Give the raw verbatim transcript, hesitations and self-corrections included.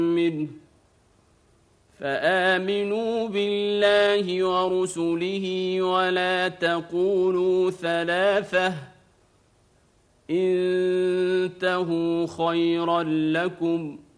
منه فآمنوا بالله ورسله ولا تقولوا ثلاثة انتهوا خيرا لكم